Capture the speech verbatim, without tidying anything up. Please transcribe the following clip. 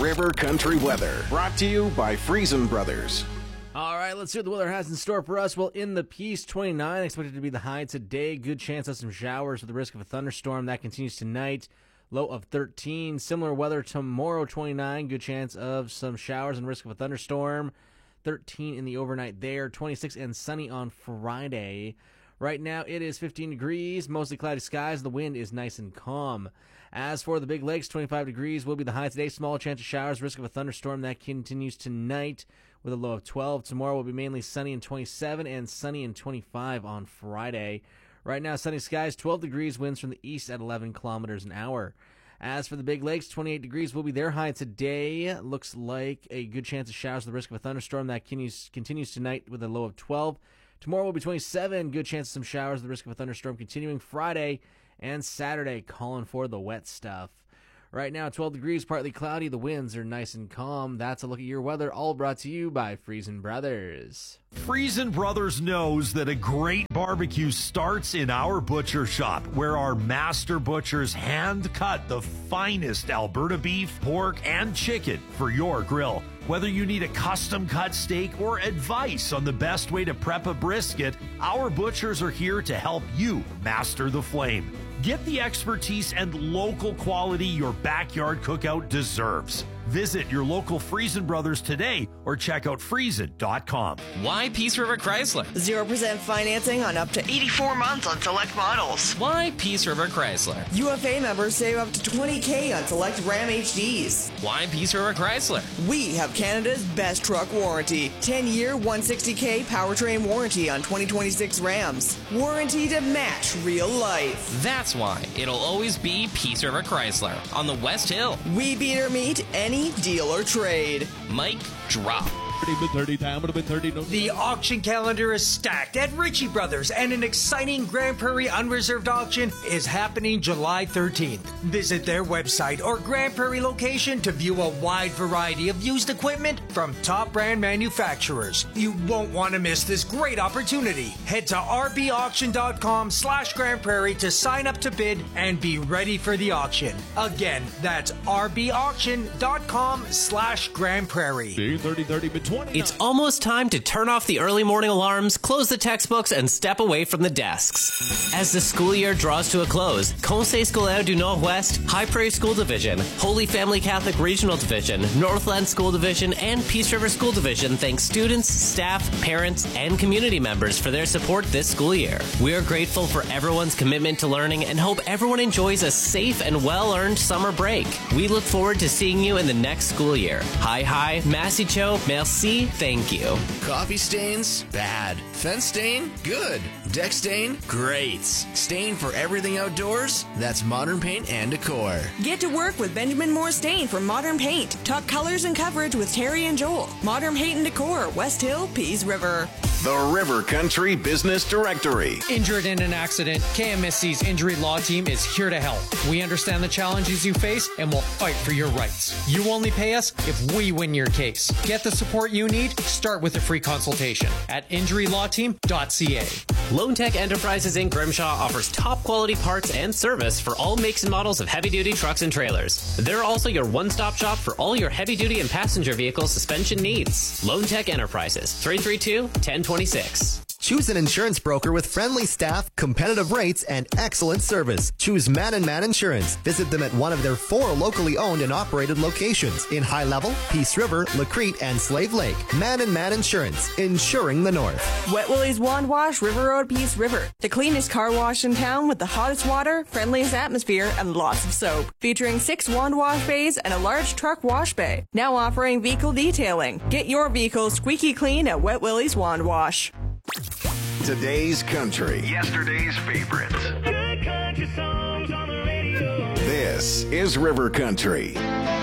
River Country weather, brought to you by Friesen Brothers. All right, let's see what the weather has in store for us. Well, in the Peace, twenty-nine, expected to be the high today. Good chance of some showers with the risk of a thunderstorm. That continues tonight. Low of thirteen. Similar weather tomorrow, twenty-nine. Good chance of some showers and risk of a thunderstorm. thirteen in the overnight there. twenty-six and sunny on Friday. Right now it is fifteen degrees, mostly cloudy skies. The wind is nice and calm. As for the Big Lakes, twenty-five degrees will be the high today. Small chance of showers, risk of a thunderstorm. That continues tonight with a low of twelve. Tomorrow will be mainly sunny and twenty-seven, and sunny and twenty-five on Friday. Right now, sunny skies, twelve degrees, winds from the east at eleven kilometers an hour. As for the Big Lakes, twenty-eight degrees will be their high today. Looks like a good chance of showers, the risk of a thunderstorm. That continues, continues tonight with a low of twelve. Tomorrow will be twenty-seven, good chance of some showers, the risk of a thunderstorm continuing Friday and Saturday, calling for the wet stuff. Right now, twelve degrees, partly cloudy. The winds are nice and calm. That's a look at your weather, all brought to you by Friesen Brothers. Friesen Brothers knows that a great barbecue starts in our butcher shop, where our master butchers hand cut the finest Alberta beef, pork, and chicken for your grill. Whether you need a custom cut steak or advice on the best way to prep a brisket, our butchers are here to help you master the flame. Get the expertise and local quality your backyard cookout deserves. Visit your local Friesen Brothers today or check out friesen dot com. Why Peace River Chrysler? zero percent financing on up to eighty-four months on select models. Why Peace River Chrysler? U F A members save up to twenty thousand on select Ram H Ds. Why Peace River Chrysler? We have Canada's best truck warranty. ten-year, one hundred sixty thousand powertrain warranty on twenty twenty-six Rams. Warranty to match real life. That's why it'll always be Peace River Chrysler on the West Hill. We beat or meet any deal or trade. Mic drop. The auction calendar is stacked at Ritchie Brothers, and an exciting Grand Prairie unreserved auction is happening July thirteenth. Visit their website or Grand Prairie location to view a wide variety of used equipment from top brand manufacturers. You won't want to miss this great opportunity. Head to r b auction dot com slash Grand Prairie to sign up to bid and be ready for the auction. Again, that's r b auction dot com slash Grand Prairie. It's almost time to turn off the early morning alarms, close the textbooks, and step away from the desks. As the school year draws to a close, Conseil Scolaire du Nord-Ouest, High Prairie School Division, Holy Family Catholic Regional Division, Northland School Division, and Peace River School Division thank students, staff, parents, and community members for their support this school year. We are grateful for everyone's commitment to learning and hope everyone enjoys a safe and well-earned summer break. We look forward to seeing you in the next school year. Hi, hi, Massey Cho, merci. Thank you. Coffee stains? Bad. Fence stain? Good. Deck stain? Great. Stain for everything outdoors? That's Modern Paint and Decor. Get to work with Benjamin Moore Stain from Modern Paint. Talk colors and coverage with Terry and Joel. Modern Paint and Decor, West Hill, Peace River. The River Country Business Directory. Injured in an accident, K M S C's Injury Law Team is here to help. We understand the challenges you face and will fight for your rights. You only pay us if we win your case. Get the support you need. Start with a free consultation at injury law team dot c a. Lone Tech Enterprises in Grimshaw offers top quality parts and service for all makes and models of heavy-duty trucks and trailers. They're also your one-stop shop for all your heavy-duty and passenger vehicle suspension needs. Lone Tech Enterprises, three three two, one zero two six. Choose an insurance broker with friendly staff, competitive rates, and excellent service. Choose Man and Man Insurance. Visit them at one of their four locally owned and operated locations in High Level, Peace River, Lacrete, and Slave Lake. Man and Man Insurance, insuring the North. Wet Willie's Wand Wash, River Road, Peace River. The cleanest car wash in town with the hottest water, friendliest atmosphere, and lots of soap. Featuring six wand wash bays and a large truck wash bay. Now offering vehicle detailing. Get your vehicle squeaky clean at Wet Willie's Wand Wash. Today's country. Yesterday's favorites. Good country songs on the radio. This is River Country.